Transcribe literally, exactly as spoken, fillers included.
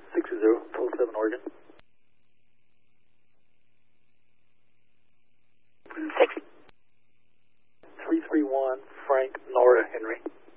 six zero, total seven Oregon. Six. three three one, Frank, Nora, Henry.